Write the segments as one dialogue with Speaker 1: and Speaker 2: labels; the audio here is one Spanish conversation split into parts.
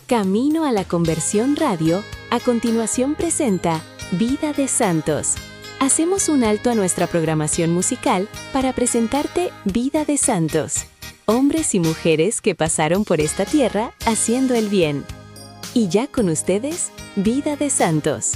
Speaker 1: Camino a la Conversión Radio, a continuación presenta Vida de Santos. Hacemos un alto a nuestra programación musical para presentarte Vida de Santos, hombres y mujeres que pasaron por esta tierra haciendo el bien. Y ya con ustedes, Vida de Santos.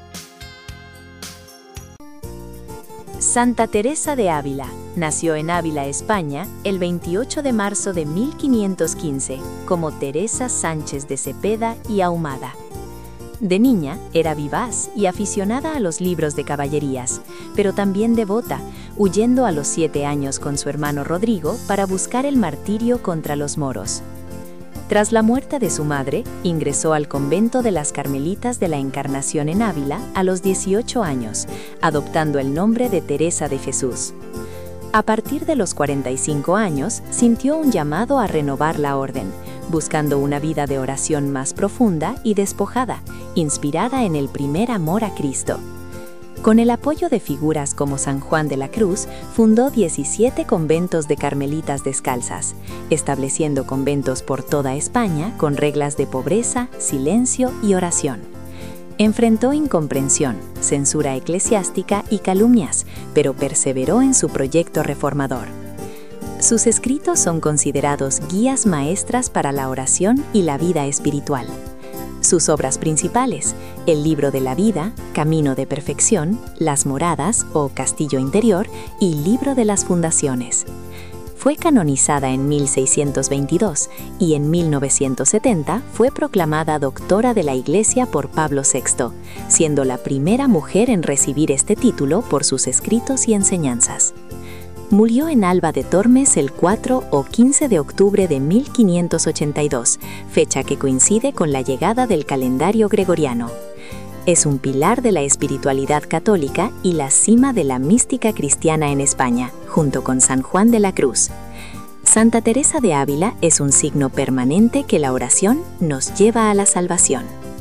Speaker 2: Santa Teresa de Ávila nació en Ávila, España, el 28 de marzo de 1515, como Teresa Sánchez de Cepeda y Ahumada. De niña, era vivaz y aficionada a los libros de caballerías, pero también devota, huyendo a los 7 años con su hermano Rodrigo para buscar el martirio contra los moros. Tras la muerte de su madre, ingresó al convento de las Carmelitas de la Encarnación en Ávila a los 18 años, adoptando el nombre de Teresa de Jesús. A partir de los 45 años, sintió un llamado a renovar la orden, buscando una vida de oración más profunda y despojada, inspirada en el primer amor a Cristo. Con el apoyo de figuras como San Juan de la Cruz, fundó 17 conventos de carmelitas descalzas, estableciendo conventos por toda España con reglas de pobreza, silencio y oración. Enfrentó incomprensión, censura eclesiástica y calumnias, pero perseveró en su proyecto reformador. Sus escritos son considerados guías maestras para la oración y la vida espiritual. Sus obras principales, el Libro de la Vida, Camino de Perfección, Las Moradas o Castillo Interior y Libro de las Fundaciones. Fue canonizada en 1622 y en 1970 fue proclamada doctora de la Iglesia por Pablo VI, siendo la primera mujer en recibir este título por sus escritos y enseñanzas. Murió en Alba de Tormes el 4 o 15 de octubre de 1582, fecha que coincide con la llegada del calendario gregoriano. Es un pilar de la espiritualidad católica y la cima de la mística cristiana en España, junto con San Juan de la Cruz. Santa Teresa de Ávila es un signo permanente que la oración nos lleva a la salvación.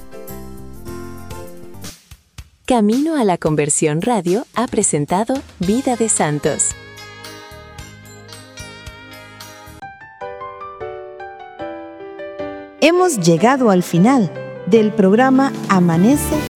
Speaker 1: Camino a la Conversión Radio ha presentado Vida de Santos.
Speaker 3: Hemos llegado al final del programa Amanece